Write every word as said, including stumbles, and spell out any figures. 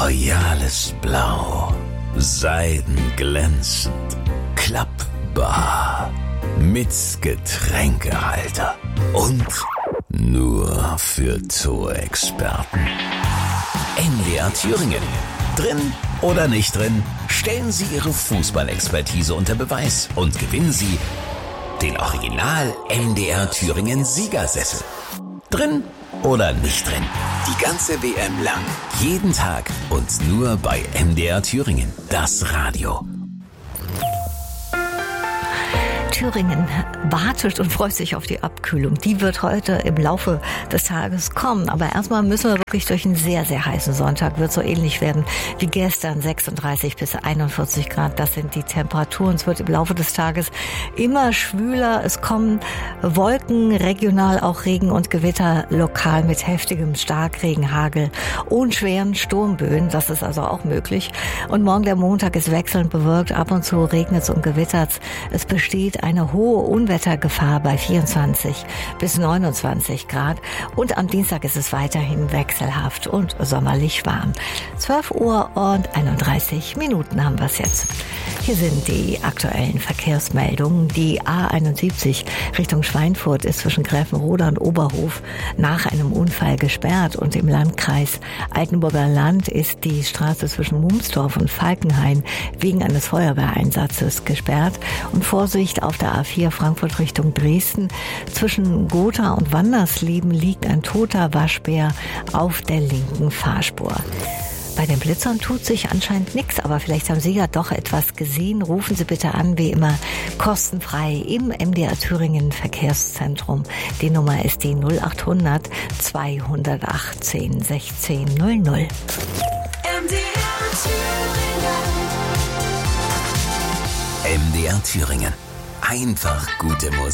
Royales Blau, seidenglänzend, klappbar, mit Getränkehalter und nur für Zoo-Experten. N D R Thüringen. Drin oder nicht drin, stellen Sie Ihre Fußballexpertise unter Beweis und gewinnen Sie den Original N D R Thüringen Siegersessel. Drin oder nicht drin, die ganze W M lang, jeden Tag und nur bei N D R Thüringen, das Radio. Thüringen wartet und freut sich auf die Abkühlung. Die wird heute im Laufe des Tages kommen. Aber erstmal müssen wir wirklich durch einen sehr, sehr heißen Sonntag. Wird so ähnlich werden wie gestern. sechsunddreißig bis einundvierzig Grad. Das sind die Temperaturen. Es wird im Laufe des Tages immer schwüler. Es kommen Wolken, regional auch Regen und Gewitter, lokal mit heftigem Starkregen, Hagel und schweren Sturmböen. Das ist also auch möglich. Und morgen der Montag ist wechselnd bewölkt. Ab und zu regnet es und gewittert. Es besteht eine hohe Unwettergefahr bei vierundzwanzig bis neunundzwanzig Grad. Und am Dienstag ist es weiterhin wechselhaft und sommerlich warm. zwölf Uhr und einunddreißig Minuten haben wir es jetzt. Hier sind die aktuellen Verkehrsmeldungen. Die A einundsiebzig Richtung Schweinfurt ist zwischen Gräfenroda und Oberhof nach einem Unfall gesperrt. Und im Landkreis Altenburger Land ist die Straße zwischen Mumsdorf und Falkenhain wegen eines Feuerwehreinsatzes gesperrt. Und Vorsicht auf der A vier Frankfurt Richtung Dresden. Zwischen Gotha und Wandersleben liegt ein toter Waschbär auf der linken Fahrspur. Bei den Blitzern tut sich anscheinend nichts, aber vielleicht haben Sie ja doch etwas gesehen. Rufen Sie bitte an, wie immer, kostenfrei im M D R Thüringen Verkehrszentrum. Die Nummer ist die null achthundert zweihundertachtzehn sechzehn null null. M D R Thüringen. Einfach gute Musik.